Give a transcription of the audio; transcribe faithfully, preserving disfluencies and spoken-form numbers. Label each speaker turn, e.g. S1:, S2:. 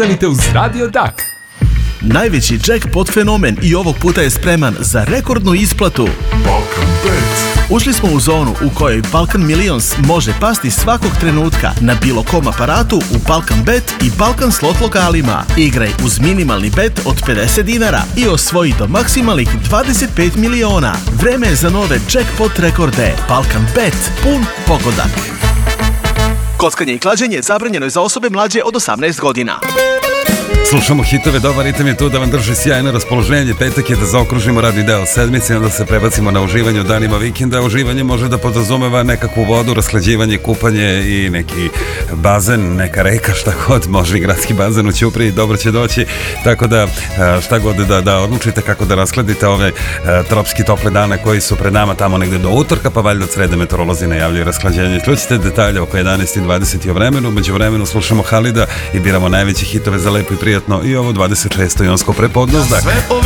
S1: Ostanite uz Radio Dak.
S2: Najveći jackpot fenomen i ovog puta je spreman za rekordnu isplatu.
S3: Balkan Bet.
S2: Ušli smo u zonu u kojoj Balkan Millions može pasti svakog trenutka na bilo kom aparatu u Balkan Bet i Balkan slot lokalima. Igraj uz minimalni bet od pedeset dinara i osvoji do maksimalnih dvadeset pet miliona. Vreme je za nove jackpot rekorde. Balkan Bet, pun pogodak. Kockanje i klađenje zabranjeno je za osobe mlađe od osamnaest godina.
S4: Slušamo hitove, dobar ritam je tu da vam drži sjajno raspoloženje. Petak je da zaokružimo radni deo sedmice i onda se prebacimo na uživanje u danima vikenda. Uživanje može da podrazumeva nekakvu vodu, rasklađivanje, kupanje i neki bazen, neka reka, šta god, može i gradski bazen u Ćupriji, dobro će doći. Tako da šta god da, da odlučite kako da raskladite ove tropski tople dane koji su pred nama tamo negde do utorka, pa valjda od srede meteorolozi najavljaju rasklađenje. Čućete detalje oko jedanaest i dvadeset o vremenu. Među vremenu slušamo Halida i biramo najveće hitove za lepo i prijatno i ovo dvadeset šesto jonsko prepodne.